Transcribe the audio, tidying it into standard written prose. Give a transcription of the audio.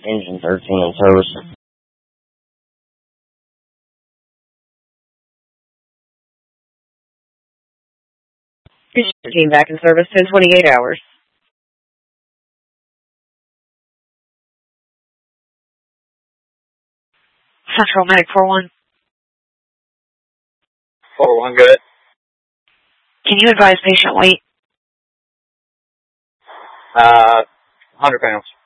Engine 13 in service. Engine 13 back in service in 28 hours. Central Medic 4-1. 4-1, good. Can you advise patient weight? 100 pounds.